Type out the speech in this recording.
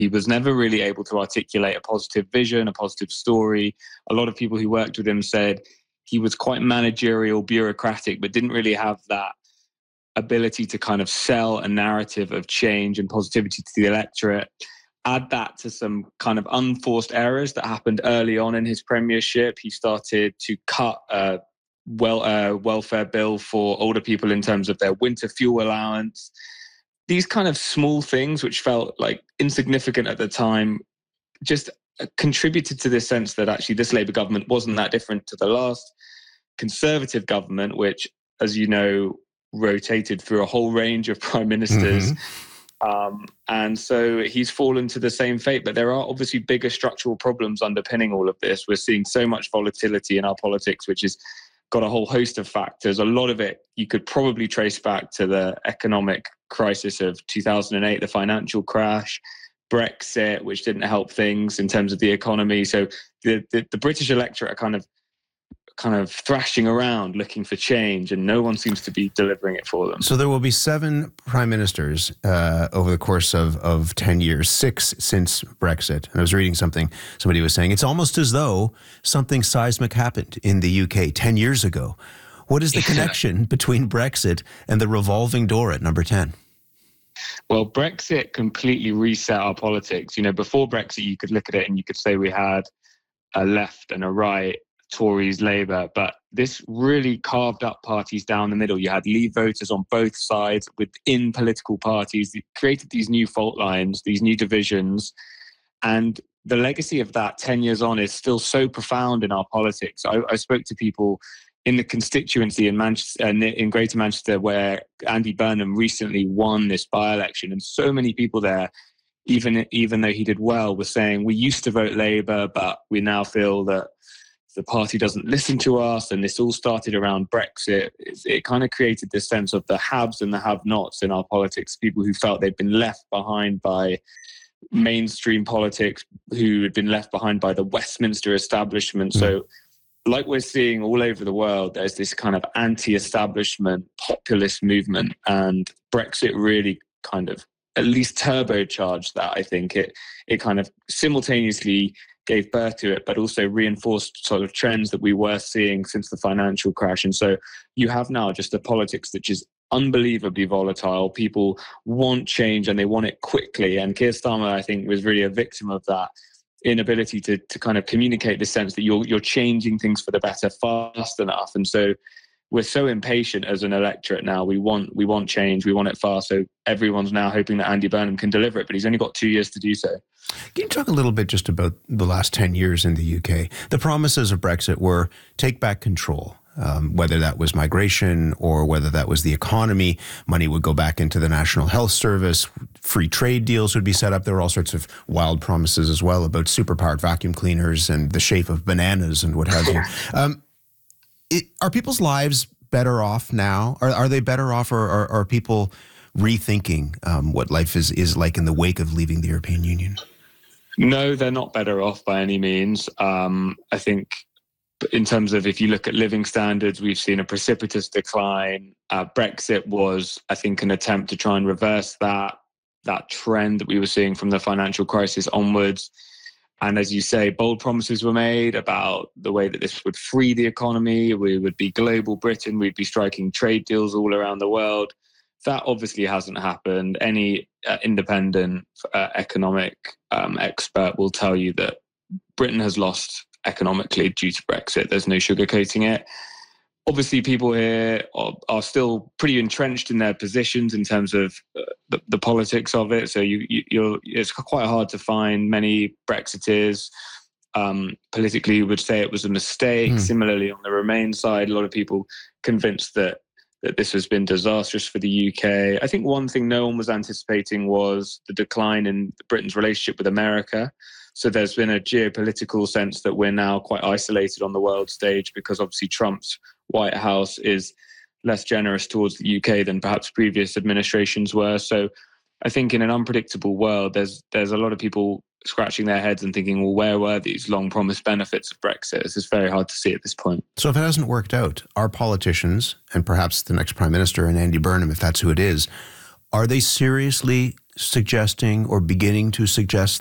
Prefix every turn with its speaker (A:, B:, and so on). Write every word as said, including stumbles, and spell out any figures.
A: He was never really able to articulate a positive vision, a positive story. A lot of people who worked with him said he was quite managerial, bureaucratic, but didn't really have that ability to kind of sell a narrative of change and positivity to the electorate. Add that to some kind of unforced errors that happened early on in his premiership. He started to cut a well, uh, welfare bill for older people in terms of their winter fuel allowance. These kind of small things, which felt like insignificant at the time, just contributed to this sense that actually this Labour government wasn't that different to the last Conservative government, which, as you know, rotated through a whole range of prime ministers. Mm-hmm. Um, and so he's fallen to the same fate. But there are obviously bigger structural problems underpinning all of this. We're seeing so much volatility in our politics, which has got a whole host of factors. A lot of it you could probably trace back to the economic crisis of two thousand eight, the financial crash, Brexit, which didn't help things in terms of the economy. So the, the, the British electorate are kind of kind of thrashing around looking for change, and no one seems to be delivering it for them.
B: So there will be seven prime ministers uh, over the course of, of ten years, six since Brexit. And I was reading something, somebody was saying, it's almost as though something seismic happened in the U K ten years ago. What is the connection between Brexit and the revolving door at number ten?
A: Well, Brexit completely reset our politics. You know, before Brexit, you could look at it and you could say we had a left and a right, Tories, Labour, but this really carved up parties down the middle. You had Leave voters on both sides within political parties. It created these new fault lines, these new divisions. And the legacy of that ten years on is still so profound in our politics. I, I spoke to people in the constituency in Manchester, in Greater Manchester, where Andy Burnham recently won this by-election, and so many people there, even even though he did well, were saying, we used to vote Labour, but we now feel that the party doesn't listen to us. And this all started around Brexit. It, it kind of created this sense of the haves and the have-nots in our politics, people who felt they'd been left behind by mainstream politics, who had been left behind by the Westminster establishment. Mm. So like we're seeing all over the world, there's this kind of anti-establishment populist movement, and Brexit really kind of at least turbocharged that. I think it it kind of simultaneously gave birth to it, but also reinforced sort of trends that we were seeing since the financial crash. And so you have now just a politics that is unbelievably volatile. People want change and they want it quickly. And Keir Starmer, I think, was really a victim of that inability to to kind of communicate the sense that you're you're changing things for the better fast enough. And so we're so impatient as an electorate now. We want we want change. We want it fast. So everyone's now hoping that Andy Burnham can deliver it, but he's only got two years to do so.
B: Can you talk a little bit just about the last ten years in the U K? The promises of Brexit were take back control, um, whether that was migration or whether that was the economy. Money would go back into the National Health Service. Free trade deals would be set up. There were all sorts of wild promises as well about superpowered vacuum cleaners and the shape of bananas and what have you. Um, it, are people's lives better off now? Are, are they better off, or are, are people rethinking um, what life is, is like in the wake of leaving the European Union?
A: No, they're not better off by any means. Um, I think in terms of, if you look at living standards, we've seen a precipitous decline. Uh, Brexit was, I think, an attempt to try and reverse that, that trend that we were seeing from the financial crisis onwards. And as you say, bold promises were made about the way that this would free the economy. We would be global Britain. We'd be striking trade deals all around the world. That obviously hasn't happened. Any uh, independent uh, economic um, expert will tell you that Britain has lost economically due to Brexit. There's no sugarcoating it. Obviously, people here are, are still pretty entrenched in their positions in terms of uh, the, the politics of it. So you, you, you're, it's quite hard to find many Brexiteers um, politically who would say it was a mistake. Mm. Similarly, on the Remain side, a lot of people convinced that that this has been disastrous for the U K. I think one thing no one was anticipating was the decline in Britain's relationship with America. So there's been a geopolitical sense that we're now quite isolated on the world stage, because obviously Trump's White House is less generous towards the U K than perhaps previous administrations were. So I think in an unpredictable world, there's there's a lot of people scratching their heads and thinking, well, where were these long-promised benefits of Brexit? It's very hard to see at this point.
B: So if it hasn't worked out, our politicians, and perhaps the next Prime Minister and Andy Burnham, if that's who it is, are they seriously suggesting or beginning to suggest